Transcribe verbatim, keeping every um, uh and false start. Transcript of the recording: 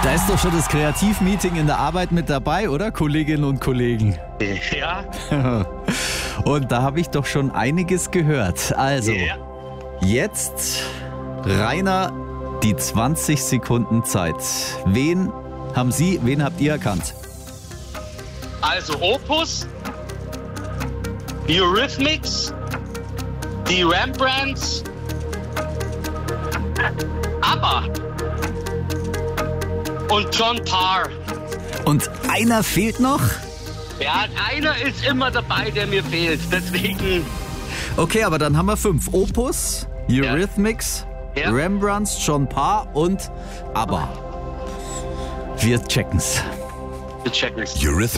Da ist doch schon das Kreativmeeting in der Arbeit mit dabei, oder, Kolleginnen und Kollegen? Ja. Und da habe ich doch schon einiges gehört. Also, Ja. jetzt, Rainer, die zwanzig Sekunden Zeit. Wen haben Sie, wen habt ihr erkannt? Also Opus, Eurythmics, die Rembrandts, ABBA und John Parr. Und einer fehlt noch? Ja, einer ist immer dabei, der mir fehlt. Deswegen, Okay, aber dann haben wir fünf. Opus, Eurythmics, Ja. Rembrandts, John Parr und ABBA. Wir checken's. wir checken es. Eurythmics.